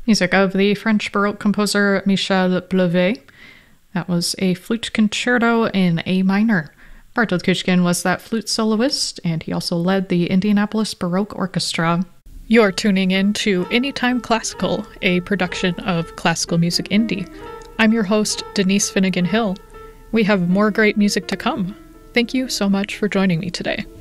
Music of the French Baroque composer Michel Blevet. That was a flute concerto in A minor. Bartold Kuchkin was that flute soloist, and he also led the Indianapolis Baroque Orchestra. You're tuning in to Anytime Classical, a production of Classical Music Indie. I'm your host, Denise Finnegan Hill. We have more great music to come. Thank you so much for joining me today.